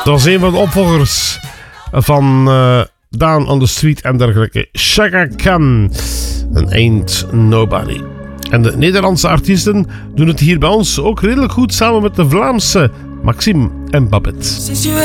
Dat was een van de opvolgers van Down on the Street en dergelijke. Chaka Khan. En Ain't Nobody. En de Nederlandse artiesten doen het hier bij ons ook redelijk goed samen met de Vlaamse Maxime en Babette.